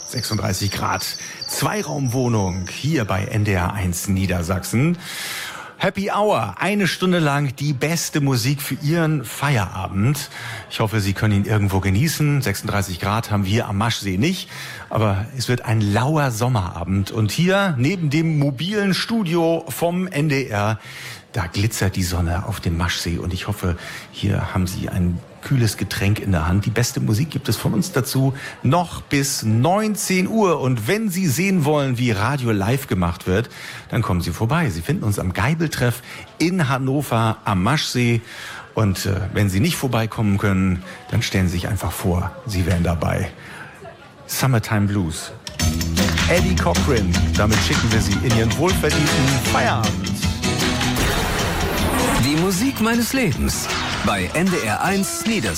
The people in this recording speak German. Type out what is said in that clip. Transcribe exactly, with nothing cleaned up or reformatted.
sechsunddreißig Grad. Zweiraumwohnung hier bei N D R eins Niedersachsen. Happy Hour, eine Stunde lang die beste Musik für Ihren Feierabend. Ich hoffe, Sie können ihn irgendwo genießen. sechsunddreißig Grad haben wir am Maschsee nicht, aber es wird ein lauer Sommerabend. Und hier neben dem mobilen Studio vom N D R, da glitzert die Sonne auf dem Maschsee. Und ich hoffe, hier haben Sie ein kühles Getränk in der Hand. Die beste Musik gibt es von uns dazu noch bis neunzehn Uhr. Und wenn Sie sehen wollen, wie Radio live gemacht wird, dann kommen Sie vorbei. Sie finden uns am Geibeltreff in Hannover am Maschsee. Und äh, wenn Sie nicht vorbeikommen können, dann stellen Sie sich einfach vor, Sie wären dabei. Summertime Blues. Eddie Cochran, damit schicken wir Sie in Ihren wohlverdienten Feierabend. Die Musik meines Lebens bei N D R eins Niedersachsen.